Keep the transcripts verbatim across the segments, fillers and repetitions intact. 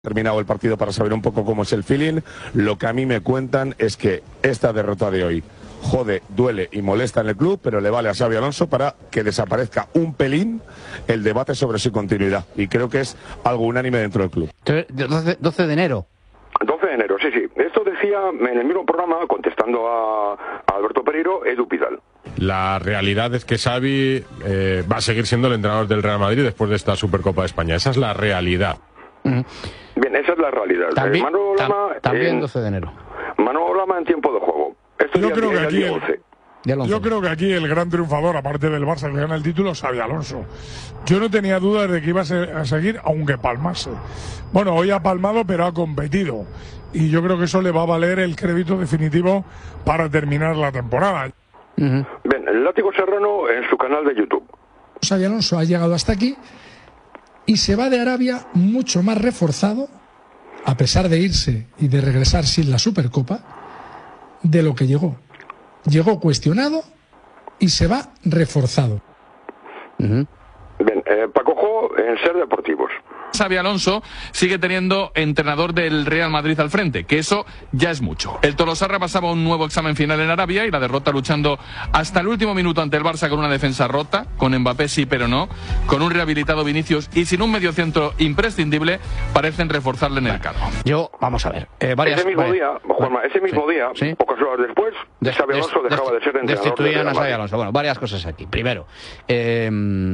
terminado el partido para saber un poco cómo es el feeling. Lo que a mí me cuentan es que esta derrota de hoy jode, duele y molesta en el club, pero le vale a Xabi Alonso para que desaparezca un pelín el debate sobre su continuidad. Y creo que es algo unánime dentro del club. doce de enero. doce de enero, sí, sí. Esto decía en el mismo programa, contestando a, a Alberto Pereiro, Edu Pidal. La realidad es que Xavi eh, va a seguir siendo el entrenador del Real Madrid después de esta Supercopa de España. Esa es la realidad. Uh-huh. Bien, esa es la realidad. También, eh, Manolo Lama, tam, también en, doce de enero. Manolo Lama en tiempo de juego. Esto Yo ya, creo que ya aquí el, Yo creo que aquí el gran triunfador, aparte del Barça que gana el título, es Xabi Alonso. Yo no tenía dudas de que iba a seguir, aunque palmase. Bueno, hoy ha palmado, pero ha competido. Y yo creo que eso le va a valer el crédito definitivo para terminar la temporada. Uh-huh. Bien, el Látigo Serrano en su canal de YouTube. Xabi Alonso ha llegado hasta aquí y se va de Arabia mucho más reforzado, a pesar de irse y de regresar sin la Supercopa, de lo que llegó. Llegó cuestionado y se va reforzado. Uh-huh. Bien, eh, Paco Jo en Ser Deportivos. Xabi Alonso sigue teniendo entrenador del Real Madrid al frente, que eso ya es mucho. El Tolosarra pasaba un nuevo examen final en Arabia y la derrota luchando hasta el último minuto ante el Barça con una defensa rota, con Mbappé sí pero no, con un rehabilitado Vinicius y sin un mediocentro imprescindible, parecen reforzarle en el cargo. Yo, vamos a ver, eh, varias, ese mismo vale, día, Juanma, ese mismo sí, día, sí. pocas horas después, Des, Xabi Alonso des, dejaba des, de ser entrenador destituían del a Xabi Alonso. Bueno, varias cosas aquí. Primero, eh,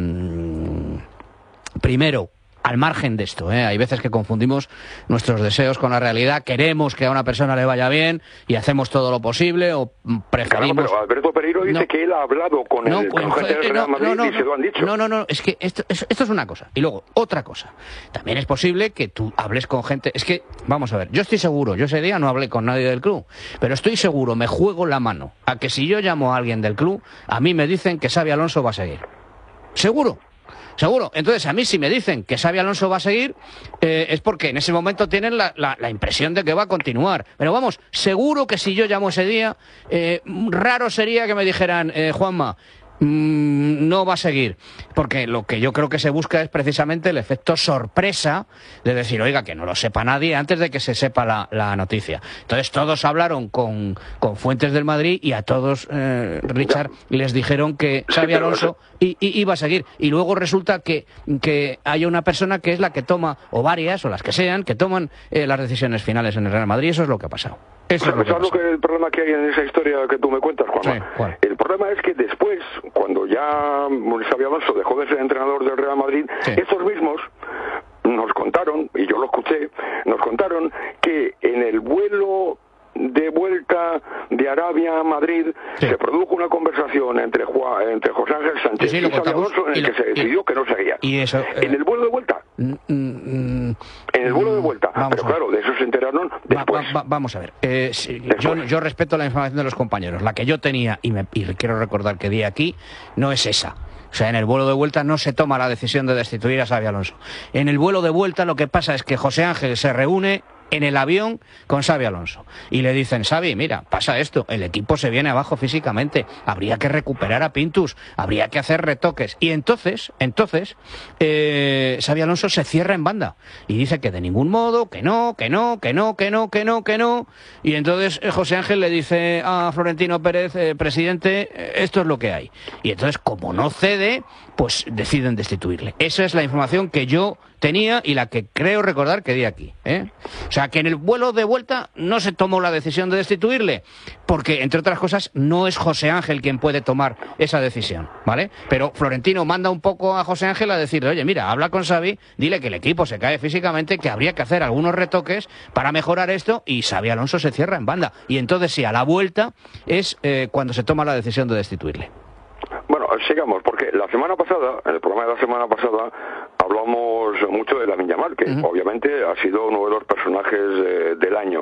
primero, al margen de esto, ¿eh? Hay veces que confundimos nuestros deseos con la realidad, queremos que a una persona le vaya bien y hacemos todo lo posible o preferimos... Claro, pero Alberto Pereiro dice no, que él ha hablado con no, el con, gente del Real Madrid no, no, y se lo han dicho. No, no, no, es que esto, esto es una cosa. Y luego, otra cosa. También es posible que tú hables con gente... Es que, vamos a ver, yo estoy seguro, yo ese día no hablé con nadie del club, pero estoy seguro, me juego la mano, a que si yo llamo a alguien del club, a mí me dicen que Xabi Alonso va a seguir. ¿Seguro? Seguro. Entonces, a mí si me dicen que Xabi Alonso va a seguir, eh, es porque en ese momento tienen la, la, la impresión de que va a continuar. Pero vamos, seguro que si yo llamo ese día, eh, raro sería que me dijeran, eh, Juanma, mmm, no va a seguir. Porque lo que yo creo que se busca es precisamente el efecto sorpresa de decir, oiga, que no lo sepa nadie antes de que se sepa la, la noticia. Entonces todos hablaron con, con fuentes del Madrid y a todos, eh, Richard, les dijeron que Xabi Alonso y, y, iba a seguir. Y luego resulta que, que hay una persona que es la que toma, o varias, o las que sean, que toman eh, las decisiones finales en el Real Madrid. Eso es lo que ha pasado. Eso ¿Sabes lo que, que el problema que hay en esa historia que tú me cuentas, Juanma? Sí, ¿cuál? El problema es que después, cuando ya Xabi Alonso dejó de ser entrenador del Real Madrid, sí. estos mismos nos contaron, y yo lo escuché, nos contaron que en el vuelo de vuelta de Arabia a Madrid sí. se produjo una conversación entre Juan, entre José Ángel Sánchez sí, sí, y Xabi Alonso en el lo, que se decidió y, que no seguía. Y eso, eh, en el vuelo de vuelta. Mm, mm, en el vuelo de vuelta. Pero claro, de eso se enteraron después. Va, va, va, vamos a ver. Eh, sí, yo, yo respeto la información de los compañeros. La que yo tenía, y, me, y quiero recordar que di aquí, no es esa. O sea, en el vuelo de vuelta no se toma la decisión de destituir a Xabi Alonso. En el vuelo de vuelta lo que pasa es que José Ángel se reúne en el avión con Xabi Alonso y le dicen, Xabi, mira, pasa esto, el equipo se viene abajo físicamente, habría que recuperar a Pintus, habría que hacer retoques, y entonces, entonces eh, Xabi Alonso se cierra en banda y dice que de ningún modo, que no, que no, que no, que no, que no, que no, y entonces eh, José Ángel le dice a Florentino Pérez, eh, presidente, eh, esto es lo que hay, y entonces como no cede, pues deciden destituirle. Esa es la información que yo tenía y la que creo recordar que di aquí, ¿eh? O sea, que en el vuelo de vuelta no se tomó la decisión de destituirle, porque, entre otras cosas, no es José Ángel quien puede tomar esa decisión, ¿vale? Pero Florentino manda un poco a José Ángel a decirle, oye, mira, habla con Xavi, dile que el equipo se cae físicamente, que habría que hacer algunos retoques para mejorar esto, y Xabi Alonso se cierra en banda. Y entonces sí, a la vuelta es eh, cuando se toma la decisión de destituirle. Bueno, sigamos, porque la semana pasada, en el programa de la semana pasada, hablamos mucho de Lamine Yamal, que uh-huh. obviamente ha sido uno de los personajes eh, del año.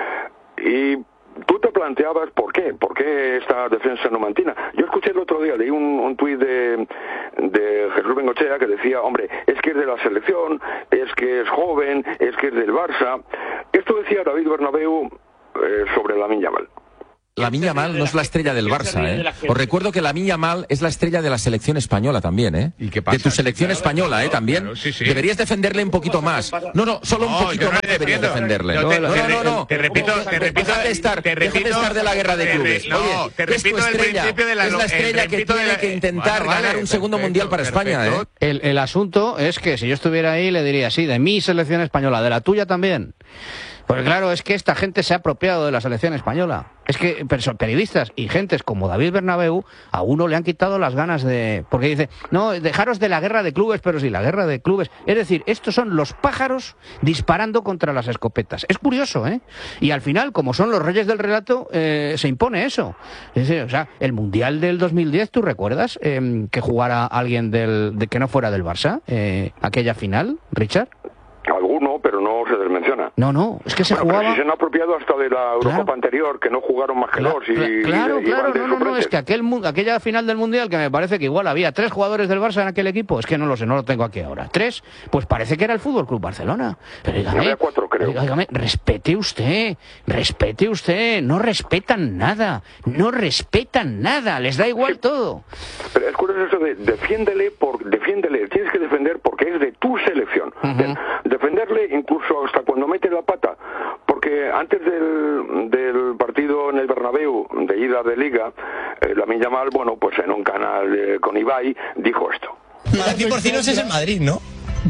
Y tú te planteabas por qué, por qué esta defensa numantina. Yo escuché el otro día, leí un, un tuit de, de Jesús Bengochea que decía, hombre, es que es de la selección, es que es joven, es que es del Barça. Esto decía David Bernabéu eh, sobre Lamine Yamal. Lamine Yamal no es la estrella del Barça, ¿eh? Os recuerdo que Lamine Yamal es la estrella de la selección española también, ¿eh? ¿Y qué pasa? De tu selección Claro, española, ¿eh? claro, También. claro, sí, sí. Deberías defenderle un poquito más. No, no, solo un No, poquito yo no más le deberías defiendo. defenderle. Yo No, te- no, te- no, no. te repito, te repito, Deja de estar, te deja de repito- estar de la guerra de te re- clubes. no, Oye, te que es tu repito el estrella, principio de la- es la el estrella que principio de tiene la- que intentar Bueno, vale, ganar un segundo perfecto, mundial para España, perfecto. ¿eh? El, el asunto es que si yo estuviera ahí le diría, sí, de mi selección española, de la tuya también. Pues claro, es que esta gente se ha apropiado de la selección española. Es que perso- periodistas y gentes como David Bernabéu a uno le han quitado las ganas de... Porque dice, no, dejaros de la guerra de clubes, pero sí, la guerra de clubes. Es decir, estos son los pájaros disparando contra las escopetas. Es curioso, ¿eh? Y al final, como son los reyes del relato, eh, se impone eso. Es decir, o sea, el Mundial del dos mil diez, ¿tú recuerdas eh, que jugara alguien del, de que no fuera del Barça? Eh, aquella final, Richard. Alguno, pero no se les menciona. No, no, es que se Bueno, pero jugaba... si se han apropiado hasta de la Eurocopa Claro. anterior, que no jugaron más que Cla- dos y, cla- claro, y- y claro, iban de no, no, no, suplentes. es que aquel, mu- aquella final del Mundial, que me parece que igual había tres jugadores del Barça en aquel equipo, es que no lo sé, no lo tengo aquí ahora. Tres, pues parece que era el Fútbol Club Barcelona. Pero dígame, Había cuatro, creo. dígame, respete usted, respete usted, no respetan nada, no respetan nada, les da igual todo. Pero es curioso eso de defiéndele, por, defiéndele, tienes que defender porque es de tu selección. De- defenderle incluso hasta cuando mete la pata, porque antes del, del partido en el Bernabéu de ida de Liga, eh, Lamine Yamal, bueno, pues en un canal eh, con Ibai dijo esto. Aquí por cinos es el Madrid, ¿no?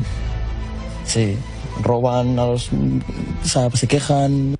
Sí, roban a los... O sea, se quejan...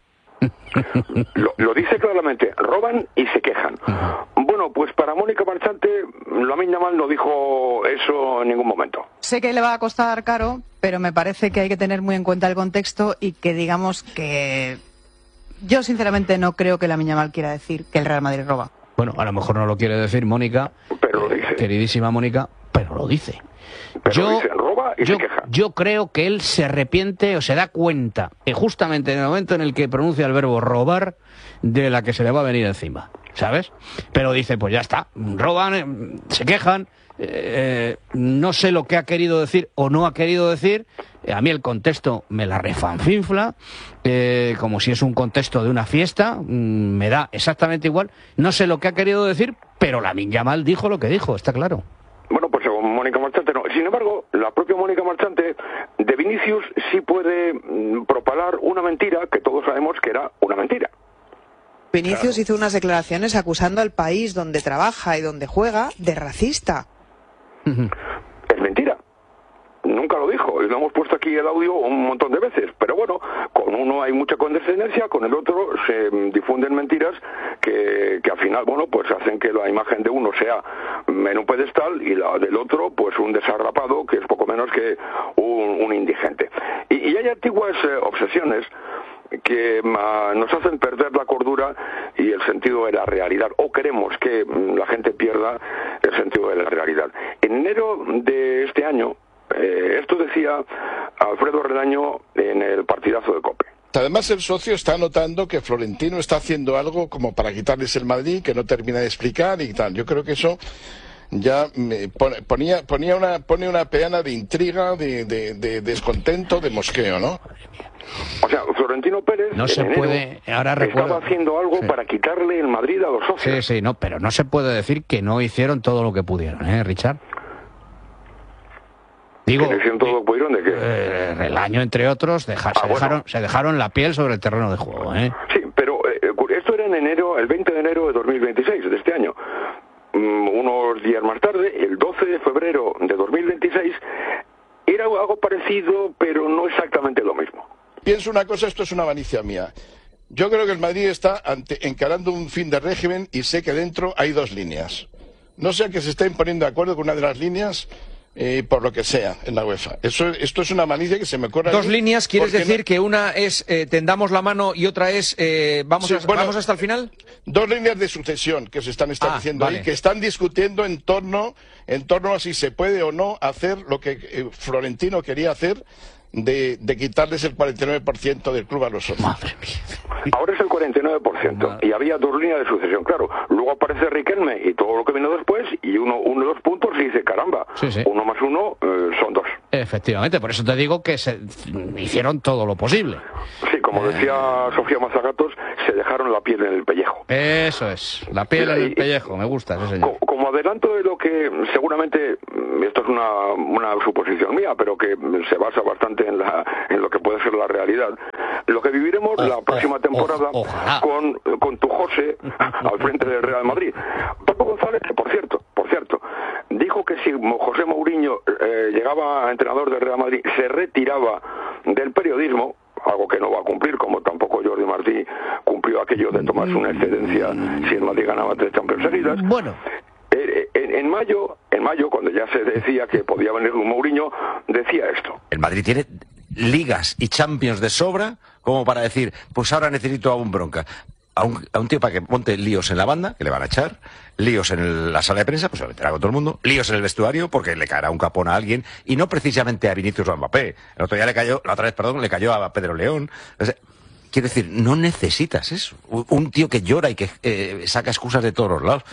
Lo, lo dice claramente, roban y se quejan. Bueno, pues para Mónica Marchante, Lamine Yamal no dijo eso en ningún momento. Sé que le va a costar caro, pero me parece que hay que tener muy en cuenta el contexto y que digamos que yo sinceramente no creo que Lamine Yamal quiera decir que el Real Madrid roba. Bueno, a lo mejor no lo quiere decir Mónica, pero lo dice. Queridísima Mónica, pero lo dice. Pero yo, dice, roba y yo, se queja. yo creo que él se arrepiente o se da cuenta, eh, justamente en el momento en el que pronuncia el verbo robar, de la que se le va a venir encima, ¿sabes? Pero dice, pues ya está, roban, eh, se quejan, eh, no sé lo que ha querido decir o no ha querido decir, eh, a mí el contexto me la refanfinfla, eh, como si es un contexto de una fiesta, mm, me da exactamente igual, no sé lo que ha querido decir, pero Lamine Yamal dijo lo que dijo, está claro. Bueno, pues según Mónica Marchante no. Sin embargo, la propia Mónica Marchante de Vinicius sí puede mm, propalar una mentira que todos sabemos que era una mentira. Vinicius hizo unas declaraciones acusando al país donde trabaja y donde juega de racista. Es mentira. Nunca lo dijo, y lo hemos puesto aquí el audio un montón de veces, pero bueno, con uno hay mucha condescendencia, con el otro se difunden mentiras que, que al final, bueno, pues hacen que la imagen de uno sea en un pedestal y la del otro, pues un desarrapado, que es poco menos que un, un indigente. Y, y hay antiguas eh, obsesiones que uh, nos hacen perder la cordura y el sentido de la realidad, o queremos que mm, la gente pierda el sentido de la realidad. En enero de este año, eh, esto decía Alfredo Redaño en el partidazo de COPE. Además, el socio está notando que Florentino está haciendo algo como para quitarles el Madrid, que no termina de explicar y tal. Yo creo que eso ya me ponía, ponía una, pone una peana de intriga, de, de, de descontento, de mosqueo, ¿no? O sea, Florentino Pérez no se puede, ahora recuerdo, estaba haciendo algo sí. para quitarle el Madrid a los socios. Sí, sí, no, pero no se puede decir que no hicieron todo lo que pudieron, ¿eh, Richard? Digo, ¿Que hicieron todo lo que pudieron de qué? Eh, el año, entre otros, deja, ah, se, bueno. dejaron, se dejaron la piel sobre el terreno de juego, ¿eh? Sí, pero eh, esto era en enero, el veinte de enero de dos mil veintiséis, de este año. Mm, unos días más tarde, el doce de febrero de dos mil veintiséis, era algo parecido, pero no exactamente lo mismo. Pienso una cosa, esto es una avaricia mía. Yo creo que el Madrid está ante, encarando un fin de régimen y sé que dentro hay dos líneas. No sea que se estén poniendo de acuerdo con una de las líneas eh, por lo que sea en la UEFA. Eso, esto es una malicia que se me ocurre. Dos líneas, ¿quieres decir no... que una es eh, tendamos la mano y otra es eh, vamos, sí, a, bueno, vamos hasta el final? Dos líneas de sucesión que se están estableciendo ah, vale. ahí, que están discutiendo en torno, en torno a si se puede o no hacer lo que eh, Florentino quería hacer, De, de quitarles el cuarenta y nueve por ciento del club a los socios. Madre mía. Ahora es el cuarenta y nueve por ciento. Madre. Y había dos líneas de sucesión, claro. Luego aparece Riquelme y todo lo que vino después, y uno, uno de los puntos y dice, caramba, sí, sí. uno más uno eh, son dos. Efectivamente, por eso te digo que se hicieron todo lo posible. Sí, como decía Sofía Mazagatos, se dejaron la piel en el pellejo. Eso es, la piel en el pellejo, me gusta, sí, señor. Como adelanto de lo que seguramente, esto es una, una suposición mía, pero que se basa bastante en, la, en lo que puede ser la realidad, lo que viviremos oh, la próxima oh, temporada oh, con, con tu José al frente del Real Madrid. Paco González, por cierto, por cierto, dijo que si José Mourinho eh, llegaba a entrenador del Real Madrid, se retiraba del periodismo, algo que no va a cumplir, como tampoco Jordi Martí cumplió aquello de tomarse una excedencia si el Madrid ganaba tres Champions seguidas. Bueno. Eh, en, en mayo, en mayo, cuando ya se decía que podía venir un Mourinho, decía esto. El Madrid tiene ligas y Champions de sobra como para decir, pues ahora necesito a un bronca. A un, a un tío para que monte líos en la banda, que le van a echar, líos en el, la sala de prensa, pues se lo meterá con todo el mundo, líos en el vestuario, porque le caerá un capón a alguien, y no precisamente a Vinicius o a Mbappé. El otro día le cayó, la otra vez, perdón, le cayó a Pedro León. O sea, quiero decir, no necesitas eso. Un tío que llora y que eh, saca excusas de todos los lados.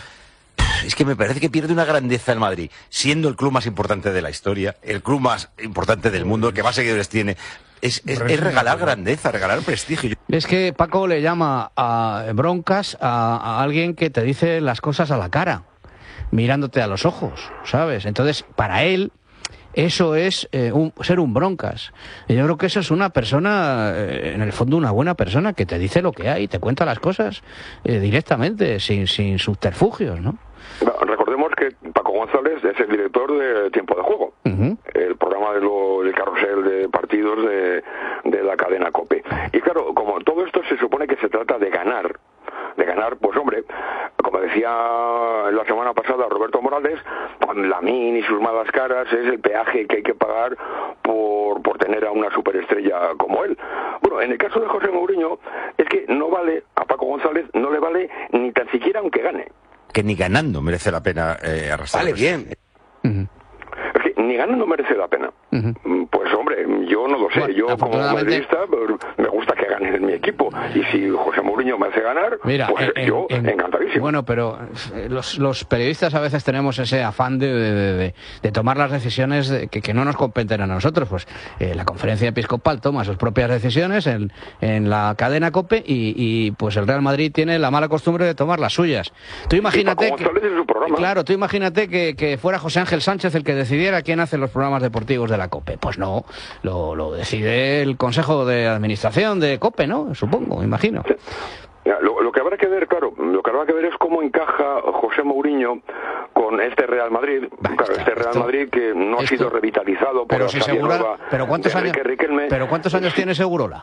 Es que me parece que pierde una grandeza el Madrid, siendo el club más importante de la historia, el club más importante del mundo, el que más seguidores tiene. Es, es, es regalar grandeza, regalar prestigio. Es que Paco le llama a broncas a, a alguien que te dice las cosas a la cara, mirándote a los ojos, ¿sabes? Entonces, para él, eso es eh, un, ser un broncas. Y yo creo que eso es una persona, eh, en el fondo una buena persona, que te dice lo que hay, te cuenta las cosas eh, directamente, sin, sin subterfugios, ¿no? Recordemos que Paco González es el director de Tiempo de Juego, uh-huh. el programa de lo, del carrusel de partidos de, de la cadena COPE. Y claro, como todo esto se supone que se trata de ganar, de ganar, pues hombre, como decía la semana pasada Roberto Morales, con Lamine y sus malas caras es el peaje que hay que pagar por, por tener a una superestrella como él. Bueno, en el caso de José Mourinho, es que no vale, a Paco González no le vale ni tan siquiera aunque gane. Que ni ganando merece la pena eh, arrastrar. Vale, bien. Uh-huh. Es que ni ganando merece la pena. Uh-huh. Pues hombre, yo no lo sé. Bueno, yo como madridista me gusta que gane en mi equipo. Y si José Mourinho me hace ganar, Mira, pues en, yo en, encantadísimo. Bueno, pero los, los periodistas a veces tenemos ese afán de, de, de, de tomar las decisiones de, que, que no nos competen a nosotros. Pues eh, la conferencia episcopal toma sus propias decisiones en, en la cadena COPE y, y pues el Real Madrid tiene la mala costumbre de tomar las suyas. Tú imagínate que, claro, tú imagínate que, que fuera José Ángel Sánchez el que decidiera quién hace los programas deportivos de la COPE. Pues no, lo, lo decide el Consejo de Administración de COPE, ¿no? Supongo, imagino. Sí. Lo, lo que habrá que ver, claro, lo que habrá que ver es cómo encaja José Mourinho con este Real Madrid, bah, claro, este Real esto, Madrid que no esto, ha sido revitalizado por la si Segura, pero cuántos años, Riquelme, pero cuántos años tiene Segurola?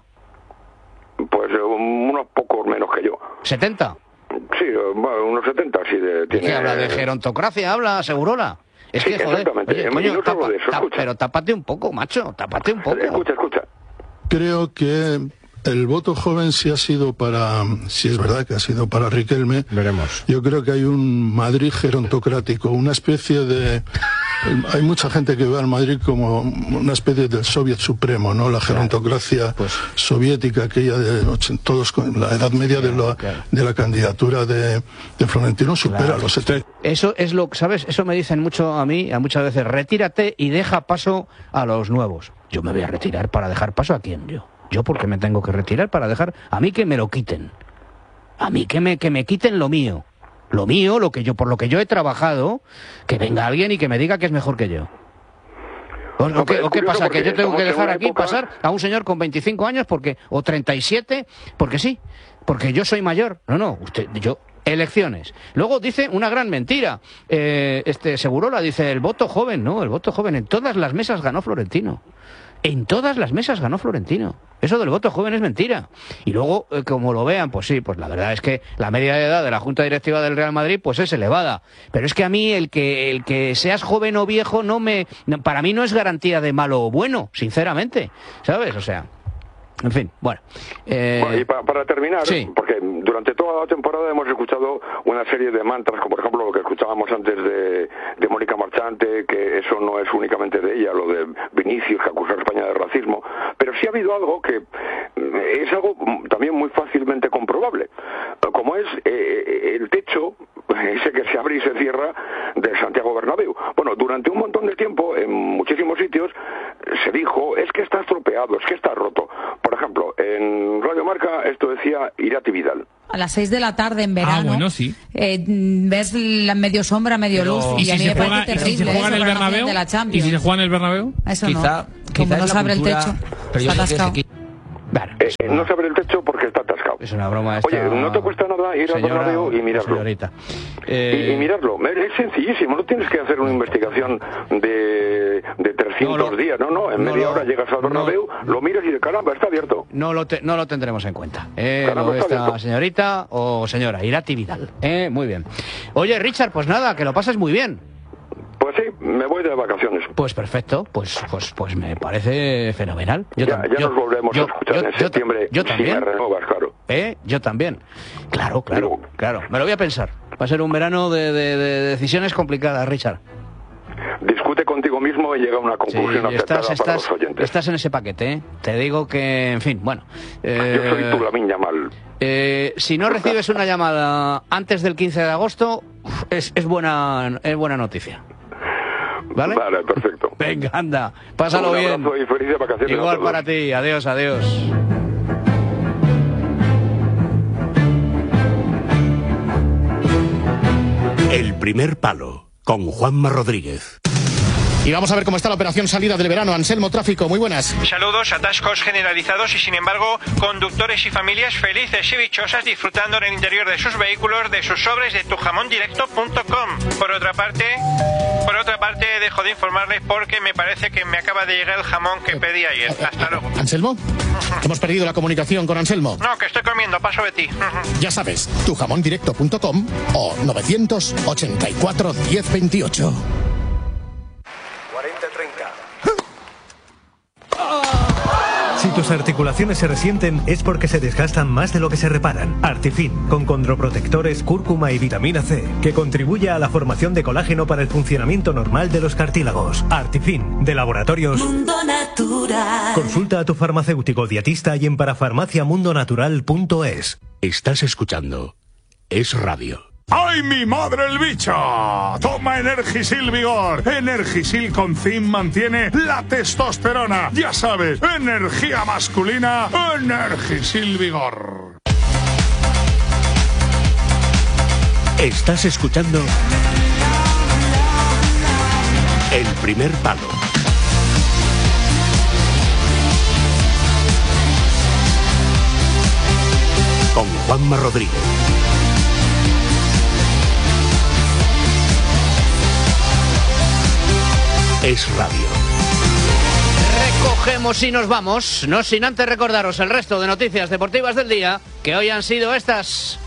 Pues unos pocos menos que yo. ¿setenta? Sí, bueno, unos setenta, sí. De, tiene... ¿Qué habla de gerontocracia? ¿Habla Segurola? Es sí, que, joder, exactamente. Oye, coño, tapa, de eso, tapa, pero tápate un poco, macho, tápate un poco. Escucha, escucha. Creo que el voto joven sí ha sido para, si es verdad que ha sido para Riquelme. Veremos. Yo creo que hay un Madrid gerontocrático, una especie de... Hay mucha gente que ve al Madrid como una especie del Soviet supremo, ¿no? La gerontocracia pues, soviética, aquella de todos con la edad media de la, de la candidatura de, de Florentino supera claro. los setenta. Eso es lo, ¿sabes? Eso me dicen mucho a mí, a muchas veces, retírate y deja paso a los nuevos. Yo me voy a retirar para dejar paso a quién, yo. Yo porque me tengo que retirar para dejar a mí que me lo quiten. A mí que me que me quiten lo mío. Lo mío, lo que yo por lo que yo he trabajado, que venga alguien y que me diga que es mejor que yo. ¿O, o, qué, o qué pasa? ¿Que yo tengo que dejar aquí época... pasar a un señor con veinticinco años porque o treinta y siete? Porque sí, porque yo soy mayor. No, no, usted, yo... Elecciones. Luego dice una gran mentira. Eh, este Segurola dice el voto joven. No, el voto joven. En todas las mesas ganó Florentino. En todas las mesas ganó Florentino. Eso del voto joven es mentira. Y luego, eh, como lo vean, pues sí, pues la verdad es que la media de edad de la Junta Directiva del Real Madrid pues es elevada. Pero es que a mí el que el que seas joven o viejo no me para mí no es garantía de malo o bueno, sinceramente. ¿Sabes? O sea, en fin, bueno. Eh... bueno y pa para terminar, sí. porque durante toda la temporada hemos escuchado una serie de mantras, como por ejemplo lo que escuchábamos antes de, de Mónica Marchante, que eso no es únicamente de ella, lo de Vinicius, que acusa a España de racismo, pero sí ha habido algo que es algo también muy fácilmente comprobable, como es eh, el techo, ese que se abre y se cierra de Santiago Bernabéu. Bueno, durante un montón de tiempo, en muchísimos sitios, se dijo, es que está estropeado, es que está roto. Por ejemplo, en Radio Marca esto decía Irati Vidal. A las seis de la tarde en verano. Ah, bueno, sí. Eh, ves la medio sombra, medio Pero, luz. ¿y Y, si a mí se me juega, parece ¿y terrible. si se juega en el eso, Bernabéu? de la ¿Y Champions. si se juega en el Bernabéu? Eso Quizá, no. quizá Como no es se la abre el cultura, techo. pero yo Está sé que atascado. se- Bueno, Eh, eh, no se abre el techo porque está atascado. es una broma esta... Oye, no te cuesta nada ir al señora Bernabéu y o mirarlo. señorita. Y, Eh, y mirarlo, es sencillísimo, no tienes que hacer una investigación de, de trescientos No lo- días, no, no, en no media lo- hora llegas al Bernabéu, lo miras y de caramba, está abierto. No lo, te- no lo tendremos en cuenta. Eh, Caramba, lo de está esta abierto. señorita o señora, Irati Vidal. Eh, muy bien. Oye, Richard, pues nada, que lo pases muy bien. Pues sí, me voy de vacaciones. Pues perfecto, pues pues pues me parece fenomenal. Yo Ya, tam- ya yo- nos volvemos yo- a escuchar yo- en yo- septiembre yo si también. me renovas, claro. ¿Eh? Yo también. Claro, claro, claro. Me lo voy a pensar. Va a ser un verano de, de- de decisiones complicadas, Richard. Discute contigo mismo y llega a una Sí, conclusión acertada estás, para estás, los oyentes. estás en ese paquete, ¿eh? Te digo que, en fin, bueno. eh, Yo soy tu Lamine Yamal. eh, si no recibes una llamada antes del quince de agosto, es, es, buena, es buena noticia. ¿Vale? Vale, perfecto. Venga, anda, pásalo Un bien. abrazo y felices vacaciones a Igual todos. para ti, adiós, adiós. El primer palo, con Juanma Rodríguez. Y vamos a ver cómo está la operación salida del verano. Anselmo Tráfico, muy buenas. Saludos, atascos generalizados y sin embargo conductores y familias felices y dichosas disfrutando en el interior de sus vehículos de sus sobres de tu jamón directo punto com. Por otra parte, por otra parte dejo de informarles porque me parece que me acaba de llegar el jamón que pedí ayer. Hasta luego. ¿Anselmo? Hemos perdido la comunicación con Anselmo. No, que estoy comiendo, paso de ti. Ya sabes, tu jamón directo punto com o novecientos ochenta y cuatro diez veintiocho. cuarenta treinta. Si tus articulaciones se resienten es porque se desgastan más de lo que se reparan. Artifin, con condroprotectores, cúrcuma y vitamina C, que contribuye a la formación de colágeno para el funcionamiento normal de los cartílagos. Artifin, de Laboratorios Mundo Natural. Consulta a tu farmacéutico dietista y en parafarmacia mundo natural punto es. Estás escuchando Es Radio. ¡Ay, mi madre el bicho! Toma Energisil Vigor. Energisil con zinc mantiene la testosterona. Ya sabes, energía masculina, Energisil Vigor. Estás escuchando El primer palo. Con Juanma Rodríguez. Es Radio. Recogemos y nos vamos, no sin antes recordaros el resto de noticias deportivas del día, que hoy han sido estas.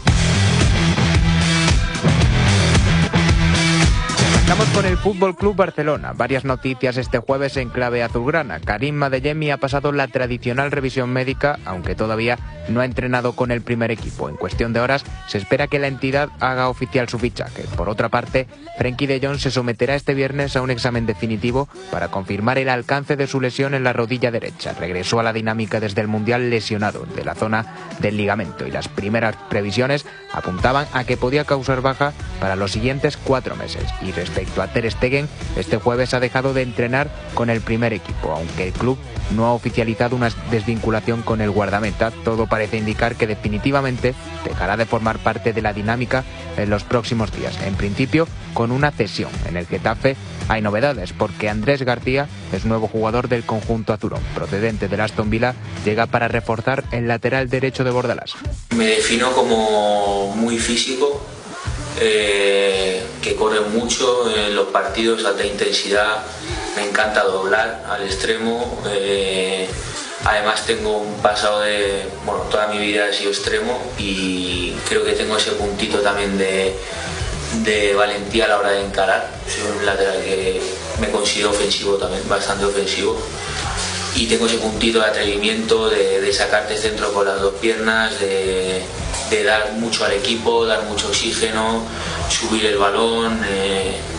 Estamos con el Fútbol Club Barcelona. Varias noticias este jueves en clave azulgrana. Karim Adeyemi ha pasado la tradicional revisión médica, aunque todavía no ha entrenado con el primer equipo. En cuestión de horas se espera que la entidad haga oficial su fichaje. Por otra parte, Frenkie de Jong se someterá este viernes a un examen definitivo para confirmar el alcance de su lesión en la rodilla derecha. Regresó a la dinámica desde el Mundial lesionado de la zona del ligamento y las primeras previsiones apuntaban a que podía causar baja para los siguientes cuatro meses. Y respecto a Ter Stegen, este jueves ha dejado de entrenar con el primer equipo, aunque el club no ha oficializado una desvinculación con el guardameta. Todo parece indicar que definitivamente dejará de formar parte de la dinámica en los próximos días. En principio, con una cesión. En el Getafe hay novedades porque Andrés García es nuevo jugador del conjunto azulón. Procedente del Aston Villa, llega para reforzar el lateral derecho de Bordalás. Me defino como muy físico, eh, que corre mucho en los partidos, alta intensidad, me encanta doblar al extremo, eh, además tengo un pasado de, bueno, toda mi vida he sido extremo y creo que tengo ese puntito también de, de valentía a la hora de encarar. Soy un lateral que me considero ofensivo también, bastante ofensivo. Y tengo ese puntito de atrevimiento, de, de sacarte centro con las dos piernas, de, de dar mucho al equipo, dar mucho oxígeno, subir el balón. Eh,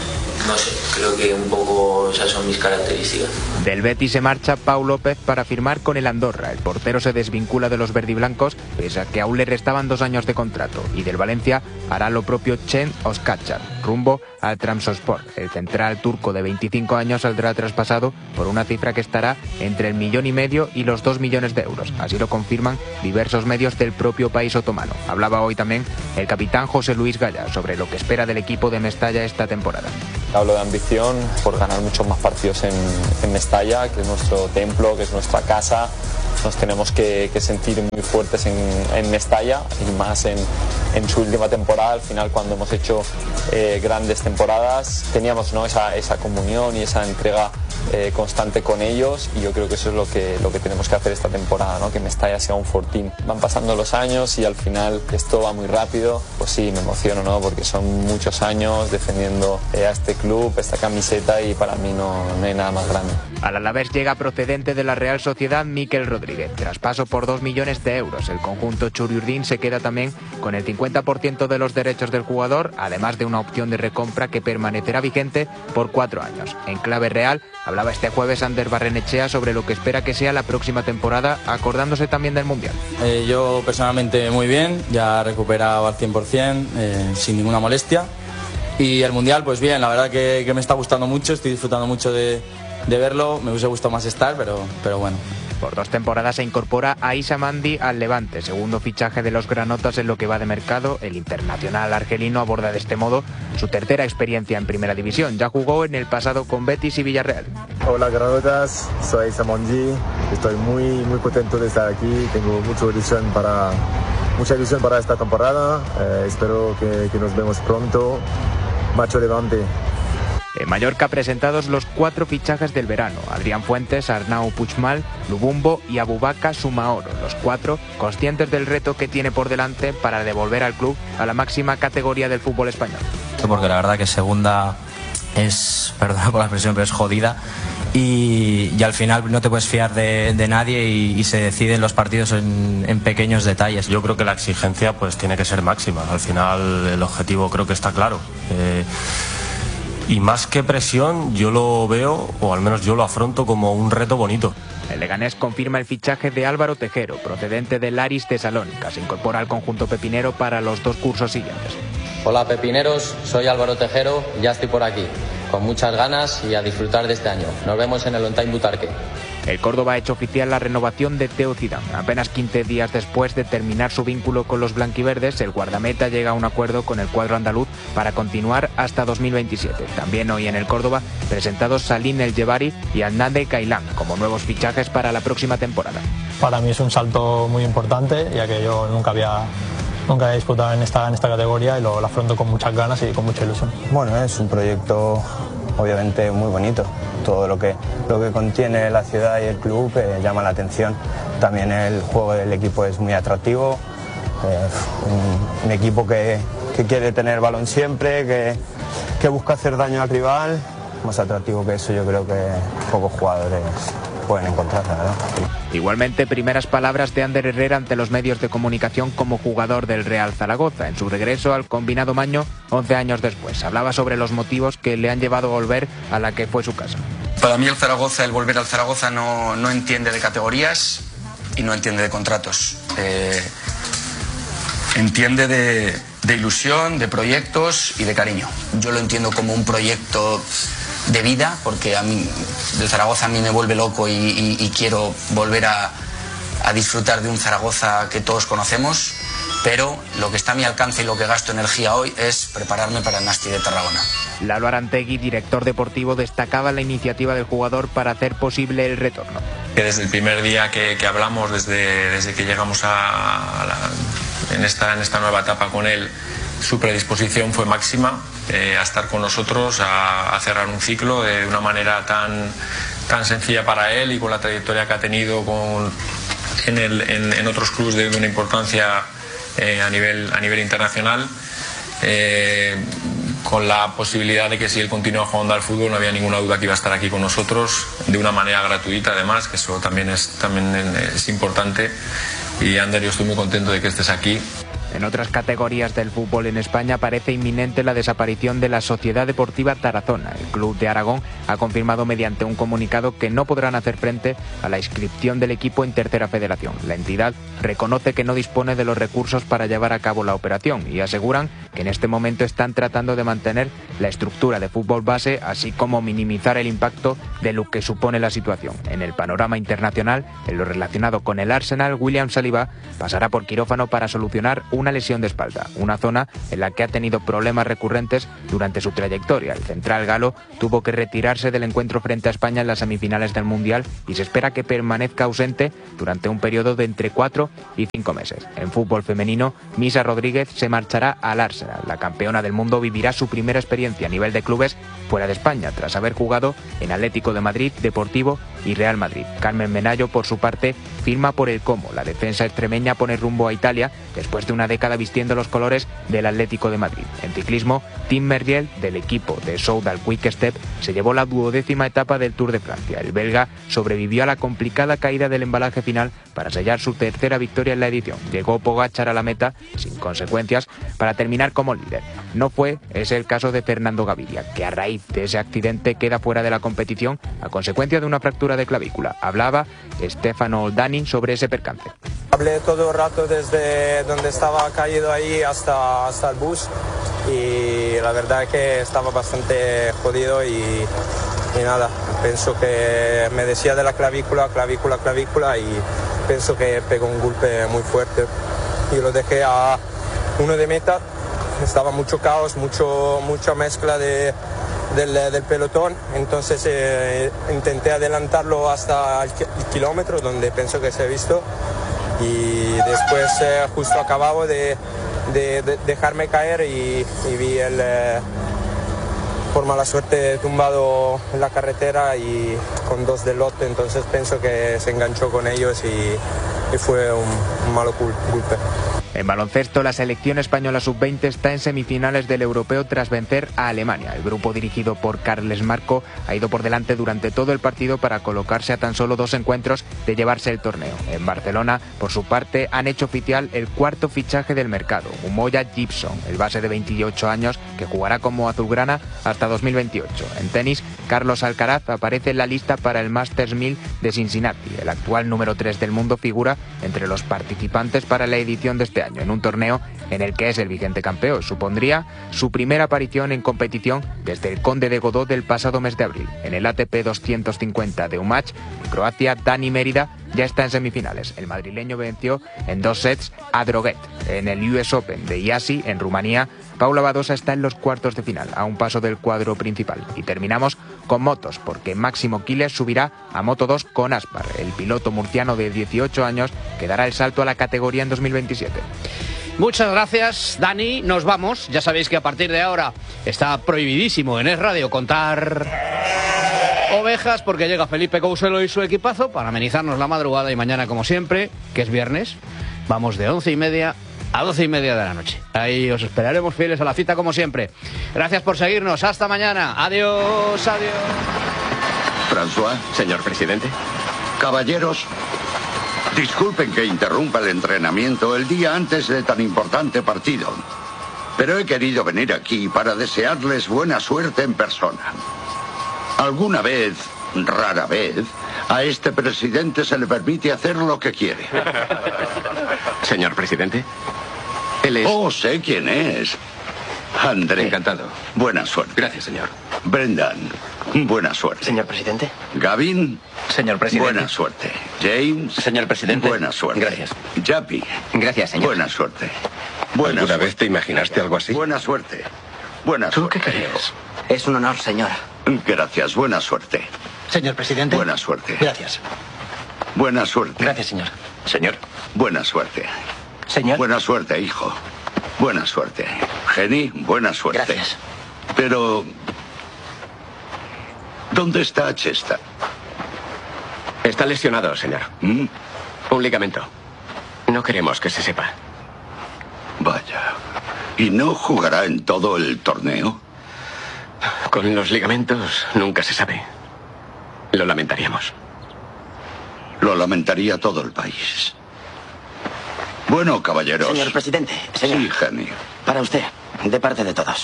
no sé, creo que un poco esas son mis características. Del Betis se marcha Pau López para firmar con el Andorra. El portero se desvincula de los verdiblancos, pese a que aún le restaban dos años de contrato. Y del Valencia hará lo propio Cenk Özkacar, rumbo al Trabzonspor. El central turco de veinticinco años saldrá traspasado por una cifra que estará entre el millón y medio y los dos millones de euros. Así lo confirman diversos medios del propio país otomano. Hablaba hoy también el capitán José Luis Gaya sobre lo que espera del equipo de Mestalla esta temporada. Hablo de ambición por ganar muchos más partidos en, en Mestalla, que es nuestro templo, que es nuestra casa. Nos tenemos que, que sentir muy fuertes en, en Mestalla y más en, en su última temporada. Al final, cuando hemos hecho eh, grandes temporadas, teníamos, ¿no?, esa, esa comunión y esa entrega eh, constante con ellos, y yo creo que eso es lo que, lo que tenemos que hacer esta temporada, ¿no?, que Mestalla sea un fortín. Van pasando los años y al final esto va muy rápido. Pues sí, me emociono, ¿no?, porque son muchos años defendiendo eh, a este club, esta camiseta, y para mí no, no hay nada más grande. Al Alavés llega procedente de la Real Sociedad Mikel Rodríguez. Traspaso por dos millones de euros. El conjunto Churiurdin se queda también con el cincuenta por ciento de los derechos del jugador, además de una opción de recompra que permanecerá vigente por cuatro años. En clave real, hablaba este jueves Ander Barrenechea sobre lo que espera que sea la próxima temporada, acordándose también del Mundial. Eh, yo personalmente muy bien, ya recuperado al cien por cien, eh, sin ninguna molestia. Y el Mundial, pues bien, la verdad que, que me está gustando mucho, estoy disfrutando mucho de, de verlo. Me hubiese gustado más estar, pero, pero bueno. Por dos temporadas se incorpora a Issa Mandi al Levante, segundo fichaje de los granotas en lo que va de mercado. El internacional argelino aborda de este modo su tercera experiencia en Primera División. Ya jugó en el pasado con Betis y Villarreal. Hola granotas, soy Issa Mandi. Estoy muy muy contento de estar aquí. Tengo mucha ilusión para mucha ilusión para esta temporada. Eh, espero que, que nos vemos pronto. Macho Levante. En Mallorca presentados los cuatro fichajes del verano: Adrián Fuentes, Arnau Puigmal, Lubumbo y Abubakar Sumaoro. Los cuatro conscientes del reto que tiene por delante para devolver al club a la máxima categoría del fútbol español. Porque la verdad que segunda es, perdona por la expresión, pero es jodida. Y, y al final no te puedes fiar de, de nadie y, y se deciden los partidos en, en pequeños detalles. Yo creo que la exigencia pues tiene que ser máxima. Al final el objetivo creo que está claro. Eh, Y más que presión, yo lo veo, o al menos yo lo afronto como un reto bonito. El Leganés confirma el fichaje de Álvaro Tejero, procedente del Aris Tesalónica. Se incorpora al conjunto pepinero para los dos cursos siguientes. Hola pepineros, soy Álvaro Tejero y ya estoy por aquí, con muchas ganas y a disfrutar de este año. Nos vemos en el Ontain Butarque. El Córdoba ha hecho oficial la renovación de Theo Zidane. Apenas quince días después de terminar su vínculo con los blanquiverdes, el guardameta llega a un acuerdo con el cuadro andaluz para continuar hasta dos mil veintisiete. También hoy en el Córdoba presentados Salim El Jebari y Adnane Kailán como nuevos fichajes para la próxima temporada. Para mí es un salto muy importante, ya que yo nunca había nunca había disputado en esta, en esta categoría y lo, lo afronto con muchas ganas y con mucha ilusión. Bueno, es un proyecto obviamente muy bonito. Todo lo que, lo que contiene la ciudad y el club eh, llama la atención. También el juego del equipo es muy atractivo. Eh, un, un equipo que, que quiere tener balón siempre, que, que busca hacer daño al rival. Más atractivo que eso yo creo que pocos jugadores pueden encontrar, la verdad. Igualmente, primeras palabras de Ander Herrera ante los medios de comunicación como jugador del Real Zaragoza en su regreso al combinado maño once años después. Hablaba sobre los motivos que le han llevado a volver a la que fue su casa. Para mí el Zaragoza, el volver al Zaragoza no, no entiende de categorías y no entiende de contratos. Eh, entiende de, de ilusión, de proyectos y de cariño. Yo lo entiendo como un proyecto de vida, porque a mí el Zaragoza a mí me vuelve loco y, y, y quiero volver a, a disfrutar de un Zaragoza que todos conocemos, pero lo que está a mi alcance y lo que gasto energía hoy es prepararme para el Nasti de Tarragona. Lalo Arantegui, director deportivo, destacaba la iniciativa del jugador para hacer posible el retorno. Que desde el primer día que, que hablamos, desde, desde que llegamos a, a la, en, esta, en esta nueva etapa con él, su predisposición fue máxima eh, a estar con nosotros, a, a cerrar un ciclo de una manera tan, tan sencilla para él y con la trayectoria que ha tenido con, en, el, en, en otros clubes de una importancia eh, a, nivel, a nivel internacional, eh, con la posibilidad de que si él continúa jugando al fútbol no había ninguna duda que iba a estar aquí con nosotros de una manera gratuita, además, que eso también es, también es importante. Y Ander, yo estoy muy contento de que estés aquí. En otras categorías del fútbol en España parece inminente la desaparición de la Sociedad Deportiva Tarazona. El club de Aragón ha confirmado mediante un comunicado que no podrán hacer frente a la inscripción del equipo en Tercera Federación. La entidad reconoce que no dispone de los recursos para llevar a cabo la operación y aseguran que en este momento están tratando de mantener la estructura de fútbol base, así como minimizar el impacto de lo que supone la situación. En el panorama internacional, en lo relacionado con el Arsenal, William Saliba pasará por quirófano para solucionar una lesión de espalda, una zona en la que ha tenido problemas recurrentes durante su trayectoria. El central galo tuvo que retirarse del encuentro frente a España en las semifinales del Mundial y se espera que permanezca ausente durante un periodo de entre cuatro y cinco meses. En fútbol femenino, Misa Rodríguez se marchará al Arsenal. La campeona del mundo vivirá su primera experiencia a nivel de clubes fuera de España, tras haber jugado en Atlético de Madrid, Deportivo y Real Madrid. Carmen Menayo, por su parte, firma por el Como. La defensa extremeña pone rumbo a Italia después de una década vistiendo los colores del Atlético de Madrid. En ciclismo, Tim Merriel, del equipo de Soudal Quick Step, se llevó la duodécima etapa del Tour de Francia. El belga sobrevivió a la complicada caída del embalaje final para sellar su tercera victoria en la edición. Llegó Pogačar a la meta sin consecuencias para terminar como líder. No fue ese el caso de Fernando Gaviria, que a raíz de ese accidente queda fuera de la competición a consecuencia de una fractura de clavícula. Hablaba Stefano Oldani sobre ese percance. Hablé todo el rato desde donde estaba caído ahí hasta, hasta el bus y la verdad es que estaba bastante jodido y, y nada, pienso que me decía de la clavícula, clavícula, clavícula y pienso que pegó un golpe muy fuerte. Yo lo dejé a uno de meta, estaba mucho caos, mucho, mucha mezcla de... Del, del pelotón, entonces eh, intenté adelantarlo hasta el, el kilómetro donde pienso que se ha visto y después eh, justo acababa de, de, de dejarme caer y, y vi el eh, por mala suerte tumbado en la carretera y con dos del lote, entonces pienso que se enganchó con ellos y, y fue un, un malo golpe. En baloncesto, la selección española sub veinte está en semifinales del europeo tras vencer a Alemania. El grupo dirigido por Carles Marco ha ido por delante durante todo el partido para colocarse a tan solo dos encuentros de llevarse el torneo. En Barcelona, por su parte, han hecho oficial el cuarto fichaje del mercado, Umoja Gibson, el base de veintiocho años que jugará como azulgrana hasta dos mil veintiocho. En tenis, Carlos Alcaraz aparece en la lista para el Masters mil de Cincinnati. El actual número tres del mundo figura entre los participantes para la edición de este año, en un torneo en el que es el vigente campeón. Supondría su primera aparición en competición desde el Conde de Godó del pasado mes de abril. En el A T P doscientos cincuenta de Umag, en Croacia, Dani Mérida ya está en semifinales. El madrileño venció en dos sets a Droguet. En el U S Open de Iasi, en Rumanía, Paula Badosa está en los cuartos de final, a un paso del cuadro principal. Y terminamos con motos, porque Máximo Quiles subirá a Moto dos con Aspar. El piloto murciano de dieciocho años que dará el salto a la categoría en dos mil veintisiete. Muchas gracias, Dani. Nos vamos. Ya sabéis que a partir de ahora está prohibidísimo en Es Radio contar ovejas, porque llega Felipe Couselo y su equipazo para amenizarnos la madrugada, y mañana, como siempre, que es viernes, vamos de once y media a doce y media de la noche. Ahí os esperaremos fieles a la cita, como siempre. Gracias por seguirnos. Hasta mañana. Adiós, adiós. François, señor presidente. Caballeros, disculpen que interrumpa el entrenamiento el día antes de tan importante partido, pero he querido venir aquí para desearles buena suerte en persona. Alguna vez, rara vez, a este presidente se le permite hacer lo que quiere. Señor presidente, él es... Oh, sé quién es. André. Encantado. Buena suerte. Gracias, señor. Brendan. Buena suerte. Señor presidente. Gavin. Señor presidente. Buena suerte. James. Señor presidente. Buena suerte. Gracias. Jappy. Gracias, señor. Buena suerte. Buena ¿Alguna suerte. vez te imaginaste algo así? Buena suerte. Buena ¿Tú suerte. qué crees? Es un honor, señor. Gracias. Buena suerte. Señor presidente. Buena suerte. Gracias. Buena suerte. Gracias, señor. Señor. Buena suerte. Señor. Buena suerte, hijo. Buena suerte. Jenny, buena suerte. Gracias. Pero... ¿dónde está Chesta? Está lesionado, señor. ¿Mm? Un ligamento. No queremos que se sepa. Vaya. ¿Y no jugará en todo el torneo? Con los ligamentos nunca se sabe. Lo lamentaríamos. Lo lamentaría todo el país. Bueno, caballeros. Señor presidente, señor. Sí, genio. Para usted, de parte de todos.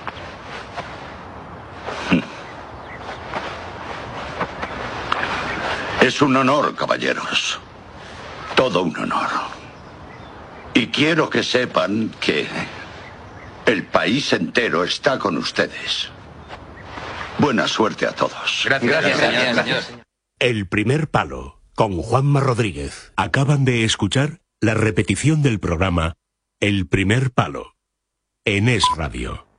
Es un honor, caballeros. Todo un honor. Y quiero que sepan que el país entero está con ustedes. Buena suerte a todos. Gracias, gracias, señor. Gracias. El primer palo, con Juanma Rodríguez. Acaban de escuchar la repetición del programa El primer palo, en Es Radio.